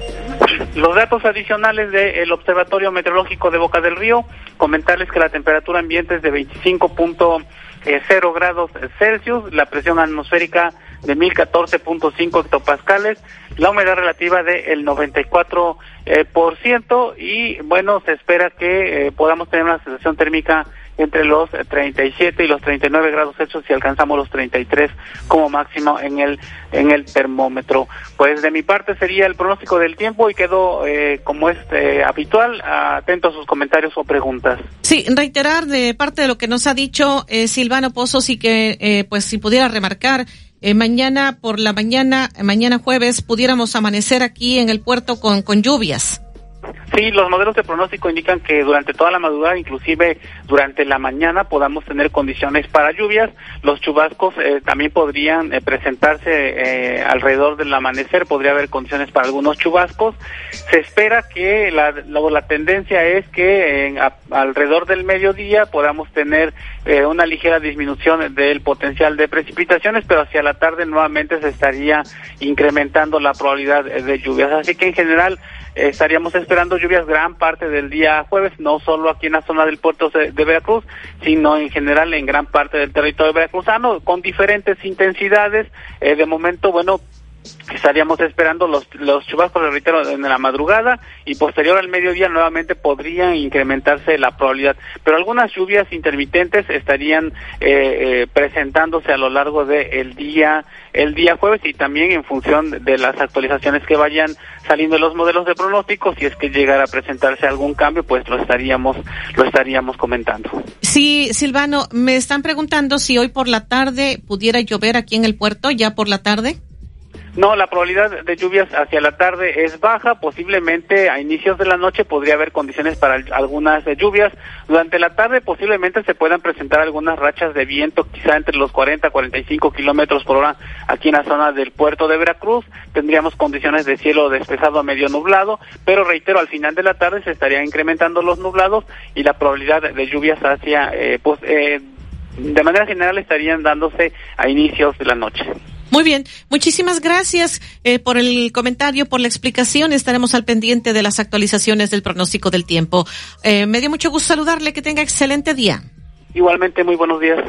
Los datos adicionales del Observatorio Meteorológico de Boca del Río, comentarles que la temperatura ambiente es de veinticinco punto cero grados Celsius, la presión atmosférica de mil catorce punto cinco hectopascales, la humedad relativa del noventa y cuatro por ciento, y bueno, se espera que eh, podamos tener una sensación térmica entre los treinta y siete y los treinta y nueve grados Celsius si alcanzamos los treinta y tres como máximo en el en el termómetro. Pues de mi parte sería el pronóstico del tiempo, y quedo eh, como es eh, habitual atento a sus comentarios o preguntas. Sí, reiterar de parte de lo que nos ha dicho eh, Silvano Pozos, y que eh, pues si pudiera remarcar, eh, mañana por la mañana, mañana jueves, pudiéramos amanecer aquí en el puerto con, con lluvias. Sí, los modelos de pronóstico indican que durante toda la madrugada, inclusive durante la mañana, podamos tener condiciones para lluvias. Los chubascos eh, también podrían eh, presentarse eh, alrededor del amanecer, podría haber condiciones para algunos chubascos. Se espera que la, la, la tendencia es que eh, a, alrededor del mediodía podamos tener eh, una ligera disminución del potencial de precipitaciones, pero hacia la tarde nuevamente se estaría incrementando la probabilidad de lluvias. Así que en general eh, estaríamos esperando lluvias gran parte del día jueves, no solo aquí en la zona del puerto de, de Veracruz, sino en general en gran parte del territorio veracruzano, con diferentes intensidades. Eh, de momento, bueno, estaríamos esperando los los chubascos, les reitero, en la madrugada, y posterior al mediodía nuevamente podría incrementarse la probabilidad, pero algunas lluvias intermitentes estarían eh, eh, presentándose a lo largo del día el día jueves, y también en función de las actualizaciones que vayan saliendo de los modelos de pronóstico, si es que llegara a presentarse algún cambio, pues lo estaríamos lo estaríamos comentando. Sí, Silvano, me están preguntando si hoy por la tarde pudiera llover aquí en el puerto, ya por la tarde. No, la probabilidad de lluvias hacia la tarde es baja, posiblemente a inicios de la noche podría haber condiciones para algunas lluvias. Durante la tarde posiblemente se puedan presentar algunas rachas de viento, quizá entre los cuarenta a cuarenta y cinco kilómetros por hora aquí en la zona del puerto de Veracruz. Tendríamos condiciones de cielo despejado a medio nublado, pero reitero, al final de la tarde se estarían incrementando los nublados y la probabilidad de lluvias hacia, eh, pues, eh, de manera general estarían dándose a inicios de la noche. Muy bien, muchísimas gracias eh, por el comentario, por la explicación. Estaremos al pendiente de las actualizaciones del pronóstico del tiempo. Eh, me dio mucho gusto saludarle, que tenga excelente día. Igualmente, muy buenos días.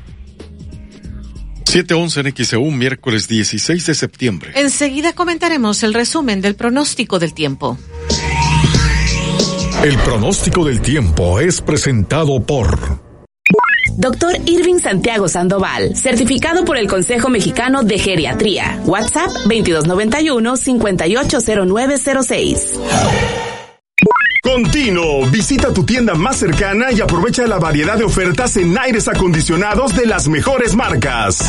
siete once en X E U, miércoles dieciséis de septiembre. Enseguida comentaremos el resumen del pronóstico del tiempo. El pronóstico del tiempo es presentado por Doctor Irving Santiago Sandoval, certificado por el Consejo Mexicano de Geriatría. WhatsApp veintidós noventa y uno, cincuenta y ocho cero nueve cero seis. Continuo, visita tu tienda más cercana y aprovecha la variedad de ofertas en aires acondicionados de las mejores marcas.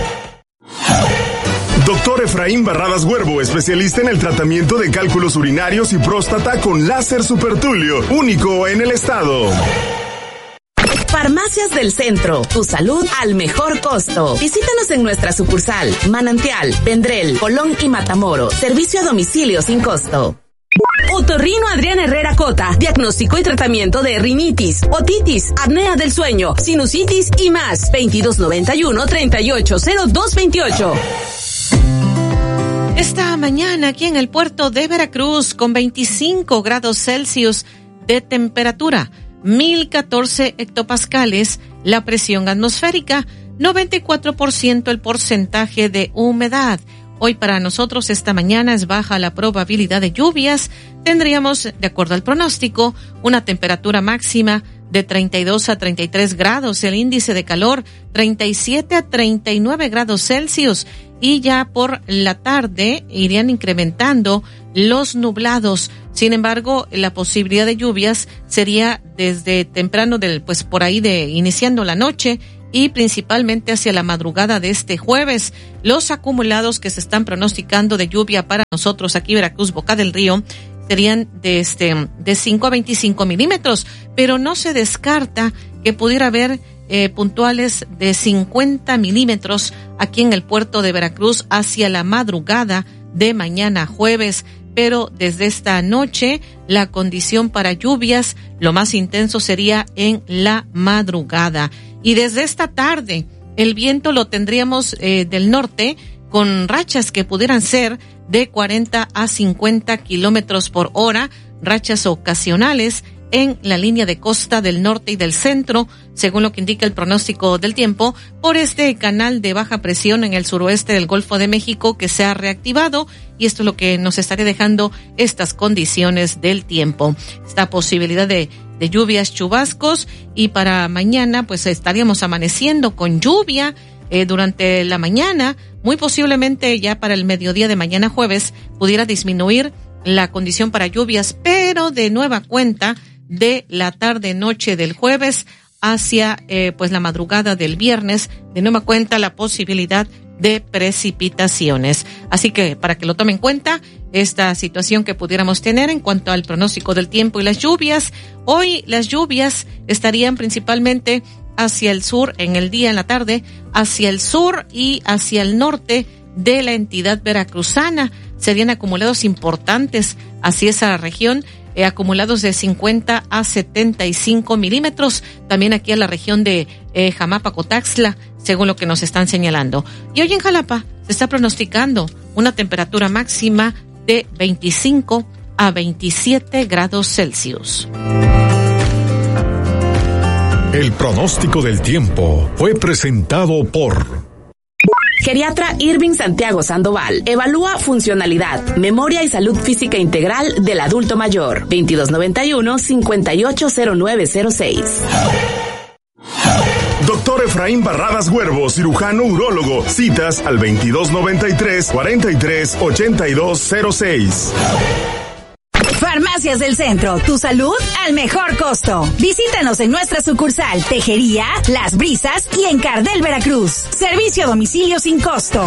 Doctor Efraín Barradas Huervo, especialista en el tratamiento de cálculos urinarios y próstata con láser supertulio, único en el estado. Farmacias del Centro, tu salud al mejor costo. Visítanos en nuestra sucursal, Manantial, Vendrell, Colón y Matamoros. Servicio a domicilio sin costo. Otorrino Adrián Herrera Cota, diagnóstico y tratamiento de rinitis, otitis, apnea del sueño, sinusitis y más. veintidós noventa y uno, treinta y ocho cero dos veintiocho. Esta mañana aquí en el puerto de Veracruz con veinticinco grados Celsius de temperatura, mil catorce hectopascales la presión atmosférica, noventa y cuatro por ciento el porcentaje de humedad. Hoy para nosotros esta mañana es baja la probabilidad de lluvias. Tendríamos, de acuerdo al pronóstico, una temperatura máxima de treinta y dos a treinta y tres grados, el índice de calor treinta y siete a treinta y nueve grados Celsius, y ya por la tarde irían incrementando los nublados. Sin embargo, la posibilidad de lluvias sería desde temprano del, pues por ahí de iniciando la noche y principalmente hacia la madrugada de este jueves. Los acumulados que se están pronosticando de lluvia para nosotros aquí Veracruz, Boca del Río, serían de este de cinco a veinticinco milímetros, pero no se descarta que pudiera haber eh, puntuales de cincuenta milímetros aquí en el puerto de Veracruz hacia la madrugada de mañana jueves. Pero desde esta noche la condición para lluvias, lo más intenso sería en la madrugada. Y desde esta tarde el viento lo tendríamos eh, del norte con rachas que pudieran ser de cuarenta a cincuenta kilómetros por hora, rachas ocasionales en la línea de costa del norte y del centro, según lo que indica el pronóstico del tiempo, por este canal de baja presión en el suroeste del Golfo de México que se ha reactivado, y esto es lo que nos estaría dejando estas condiciones del tiempo. Esta posibilidad de, de lluvias, chubascos, y para mañana pues estaríamos amaneciendo con lluvia eh, durante la mañana, muy posiblemente ya para el mediodía de mañana jueves pudiera disminuir la condición para lluvias, pero de nueva cuenta de la tarde-noche del jueves hacia eh, pues la madrugada del viernes, de nueva cuenta la posibilidad de precipitaciones. Así que para que lo tomen en cuenta esta situación que pudiéramos tener en cuanto al pronóstico del tiempo y las lluvias. Hoy las lluvias estarían principalmente hacia el sur en el día, en la tarde, hacia el sur y hacia el norte de la entidad veracruzana. Serían acumulados importantes hacia esa región, eh, acumulados de cincuenta a setenta y cinco milímetros, también aquí a la región de eh, Jamapa, Cotaxtla, según lo que nos están señalando. Y hoy en Jalapa se está pronosticando una temperatura máxima de veinticinco a veintisiete grados Celsius. El pronóstico del tiempo fue presentado por Geriatra Irving Santiago Sandoval. Evalúa funcionalidad, memoria y salud física integral del adulto mayor. veintidós noventa y uno, cincuenta y ocho cero nueve cero seis. Doctor Efraín Barradas Huervo, cirujano urólogo. Citas al veintidós noventa y tres, cuarenta y tres, ochenta y dos cero seis. Farmacias del Centro, tu salud al mejor costo. Visítanos en nuestra sucursal Tejería, Las Brisas y en Cardel, Veracruz. Servicio a domicilio sin costo.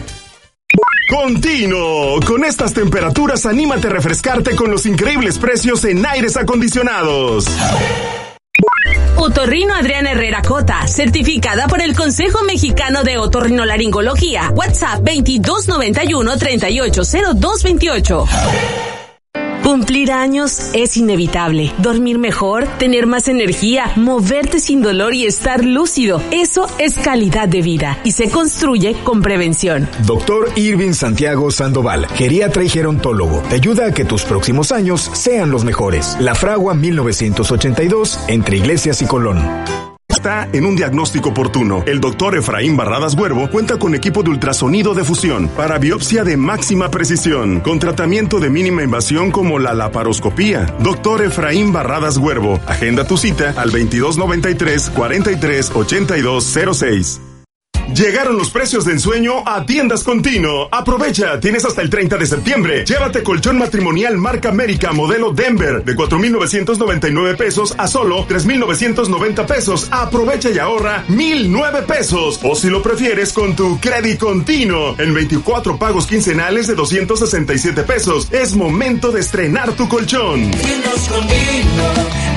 Continuo. Con estas temperaturas, anímate a refrescarte con los increíbles precios en aires acondicionados. Otorrino Adrián Herrera Cota, certificada por el Consejo Mexicano de Otorrinolaringología. WhatsApp veintidós noventa y uno, treinta y ocho cero dos veintiocho. Cumplir años es inevitable. Dormir mejor, tener más energía, moverte sin dolor y estar lúcido. Eso es calidad de vida y se construye con prevención. Doctor Irving Santiago Sandoval, geriatra y gerontólogo, te ayuda a que tus próximos años sean los mejores. La Fragua mil novecientos ochenta y dos, entre Iglesias y Colón. Está en un diagnóstico oportuno. El doctor Efraín Barradas Huervo cuenta con equipo de ultrasonido de fusión para biopsia de máxima precisión, con tratamiento de mínima invasión como la laparoscopía. Doctor Efraín Barradas Huervo, agenda tu cita al veintidós noventa y tres, cuarenta y tres, ochenta y dos cero seis. Llegaron los precios de ensueño a Tiendas Continuo. Aprovecha, tienes hasta el treinta de septiembre. Llévate colchón matrimonial marca América modelo Denver de cuatro mil novecientos noventa y nueve pesos a solo tres mil novecientos noventa pesos. Aprovecha y ahorra mil nueve pesos. O si lo prefieres con tu crédito continuo en veinticuatro pagos quincenales de doscientos sesenta y siete pesos. Es momento de estrenar tu colchón. Tiendas Continuo,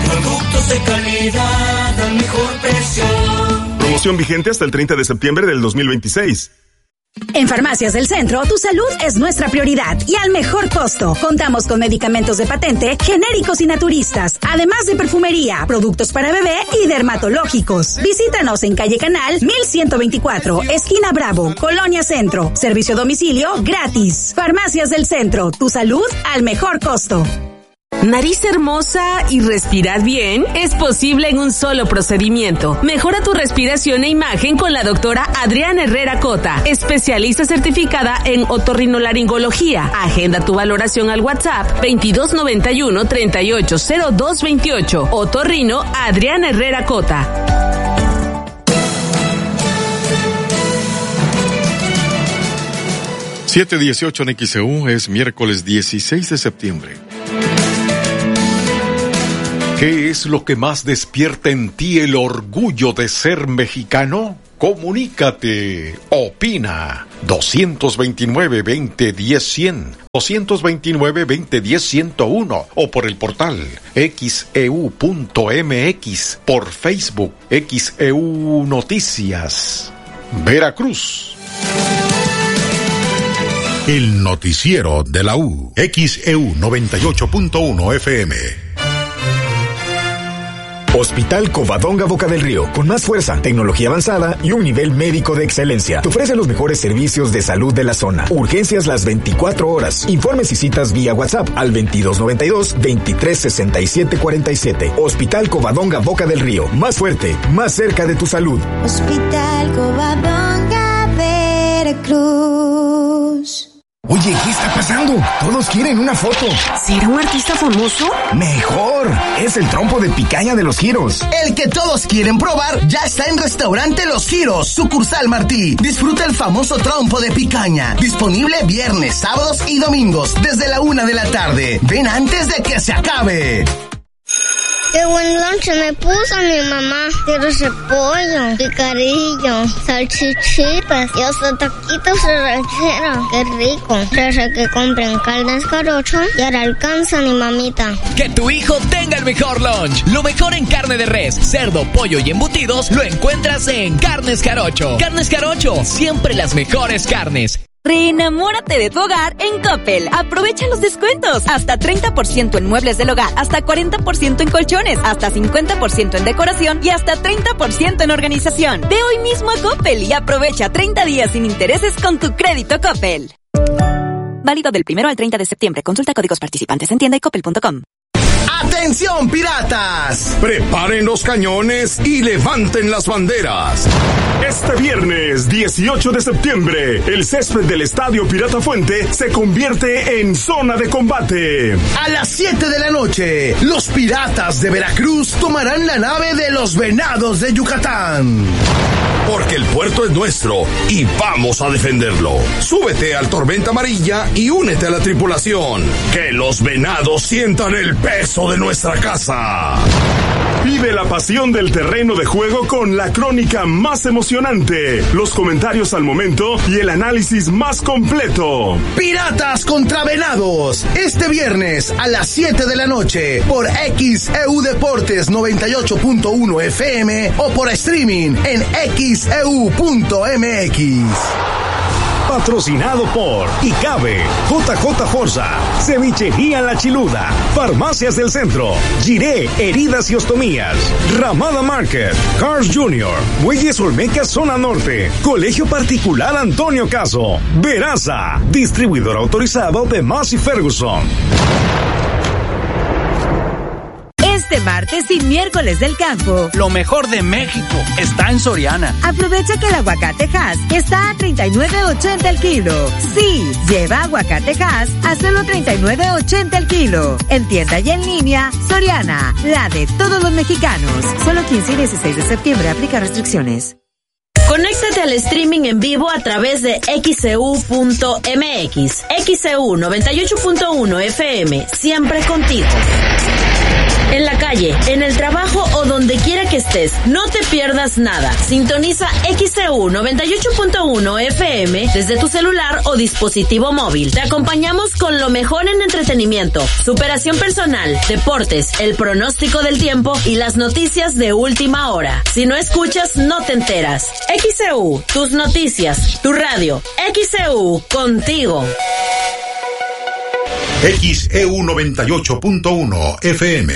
Productos de calidad al mejor precio. Promoción vigente hasta el treinta de septiembre del dos mil veintiséis. En Farmacias del Centro, tu salud es nuestra prioridad y al mejor costo. Contamos con medicamentos de patente, genéricos y naturistas, además de perfumería, productos para bebé y dermatológicos. Visítanos en calle Canal mil ciento veinticuatro, esquina Bravo, Colonia Centro. Servicio a domicilio gratis. Farmacias del Centro, tu salud al mejor costo. Nariz hermosa y respirar bien es posible en un solo procedimiento. Mejora tu respiración e imagen con la doctora Adriana Herrera Cota, especialista certificada en otorrinolaringología. Agenda tu valoración al WhatsApp veintidós noventa y uno, treinta y ocho cero dos veintiocho. Otorrino Adriana Herrera Cota. siete dieciocho en X E U, es miércoles dieciséis de septiembre. ¿Qué es lo que más despierta en ti el orgullo de ser mexicano? Comunícate, opina. dos veintinueve, veinte, diez, cien, dos veintinueve, veinte, diez, ciento uno o por el portal equis e u punto eme equis, por Facebook X E U Noticias. Veracruz. El noticiero de la U, X E U noventa y ocho punto uno F M. Hospital Covadonga Boca del Río, con más fuerza, tecnología avanzada y un nivel médico de excelencia. Te ofrece los mejores servicios de salud de la zona. Urgencias las veinticuatro horas. Informes y citas vía WhatsApp al veintidós noventa y dos, veintitrés sesenta y siete cuarenta y siete. Hospital Covadonga Boca del Río, más fuerte, más cerca de tu salud. Hospital Covadonga Veracruz. Oye, ¿qué está pasando? Todos quieren una foto. ¿Será un artista famoso? Mejor, es el trompo de picaña de Los Giros. El que todos quieren probar ya está en Restaurante Los Giros, sucursal Martí. Disfruta el famoso trompo de picaña, disponible viernes, sábados y domingos desde la una de la tarde. Ven antes de que se acabe. Qué buen lonche me puso mi mamá. Quiero repollo, picarillo, salchichitas y hasta taquitos de ranchera. Qué rico. Desde que compren Carnes Jarocho y ahora alcanza mi mamita. Que tu hijo tenga el mejor lunch. Lo mejor en carne de res, cerdo, pollo y embutidos lo encuentras en Carnes Jarocho. Carnes Jarocho, siempre las mejores carnes. Reenamórate de tu hogar en Coppel. Aprovecha los descuentos. Hasta treinta por ciento en muebles del hogar, hasta cuarenta por ciento en colchones, hasta cincuenta por ciento en decoración y hasta treinta por ciento en organización. Ve hoy mismo a Coppel y aprovecha treinta días sin intereses con tu crédito Coppel. Válido del primero al treinta de septiembre. Consulta códigos participantes en tienda y coppel punto com. ¡Atención, piratas! Preparen los cañones y levanten las banderas. Este viernes dieciocho de septiembre, el césped del Estadio Pirata Fuente se convierte en zona de combate. A las siete de la noche, los piratas de Veracruz tomarán la nave de los Venados de Yucatán. Porque el puerto es nuestro y vamos a defenderlo. Súbete al Tormenta Amarilla y únete a la tripulación. Que los Venados sientan el peso de nuestra casa. Vive la pasión del terreno de juego con la crónica más emocionante, los comentarios al momento y el análisis más completo. Piratas contra Venados, este viernes a las siete de la noche por X E U Deportes noventa y ocho punto uno F M o por streaming en equis e u punto eme equis. Patrocinado por Icabe, J J Forza, Cevichería La Chiluda, Farmacias del Centro, Giré, Heridas y Ostomías, Ramada Market, Cars Junior, Muelles Olmeca Zona Norte, Colegio Particular Antonio Caso, Veraza, distribuidor autorizado de Massey Ferguson. Este martes y miércoles del campo, lo mejor de México está en Soriana. Aprovecha que el aguacate Hass está a treinta y nueve ochenta el kilo. Sí, lleva aguacate Hass a solo treinta y nueve ochenta el kilo. En tienda y en línea, Soriana, la de todos los mexicanos. Solo quince y dieciséis de septiembre, aplica restricciones. Conéctate al streaming en vivo a través de equis e u punto eme equis. X E U noventa y ocho punto uno F M, siempre contigo. en la calle, en el trabajo o donde quiera que estés. No te pierdas nada. Sintoniza X E U noventa y ocho punto uno F M desde tu celular o dispositivo móvil. Te acompañamos con lo mejor en entretenimiento, superación personal, deportes, el pronóstico del tiempo y las noticias de última hora. Si no escuchas, no te enteras. X E U, tus noticias, tu radio. X E U, contigo. X E U noventa y ocho punto uno F M.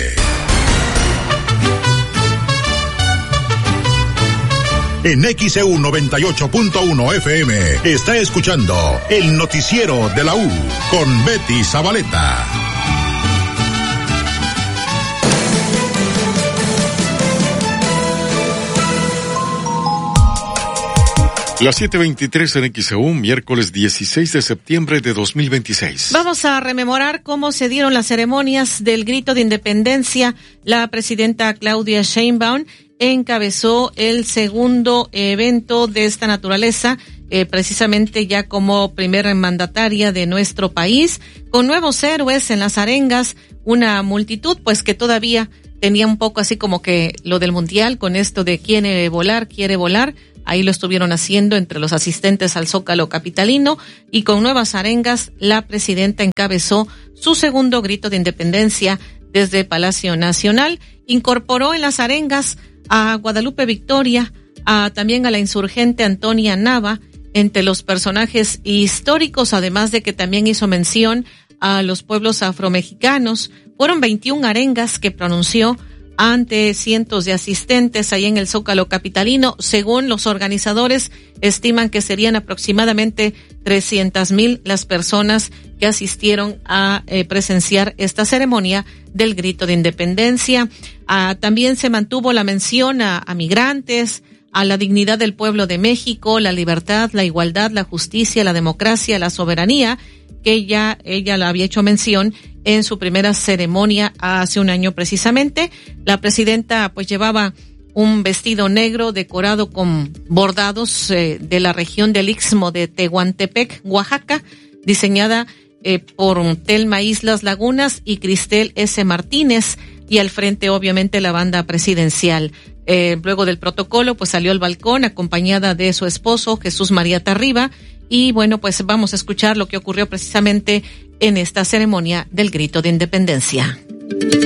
En X E U noventa y ocho punto uno F M está escuchando el noticiero de la U con Betty Zabaleta. Las siete veintitrés en X E U, miércoles dieciséis de septiembre de dos mil veintiséis. Vamos a rememorar cómo se dieron las ceremonias del grito de independencia. La presidenta Claudia Sheinbaum encabezó el segundo evento de esta naturaleza, eh, precisamente ya como primer mandataria de nuestro país, con nuevos héroes en las arengas, una multitud pues que todavía tenía un poco así como que lo del mundial, con esto de quiere volar, quiere volar. Ahí lo estuvieron haciendo entre los asistentes al Zócalo capitalino, y con nuevas arengas la presidenta encabezó su segundo grito de independencia desde Palacio Nacional. Incorporó en las arengas a Guadalupe Victoria, a, también a la insurgente Antonia Nava, entre los personajes históricos, además de que también hizo mención a los pueblos afromexicanos. Fueron veintiuna arengas que pronunció ante cientos de asistentes ahí en el Zócalo capitalino. Según los organizadores, estiman que serían aproximadamente trescientas mil las personas que asistieron a eh, presenciar esta ceremonia del grito de independencia. Ah, también se mantuvo la mención a, a migrantes, a la dignidad del pueblo de México, la libertad, la igualdad, la justicia, la democracia, la soberanía, que ya ella la había hecho mención en su primera ceremonia hace un año precisamente. La presidenta pues llevaba un vestido negro decorado con bordados eh, de la región del Istmo de Tehuantepec, Oaxaca, diseñada eh, por Telma Islas Lagunas y Cristel S. Martínez, y al frente obviamente la banda presidencial. Eh, luego del protocolo pues salió al balcón acompañada de su esposo Jesús María Tarriba, y bueno, pues vamos a escuchar lo que ocurrió precisamente en esta ceremonia del grito de independencia.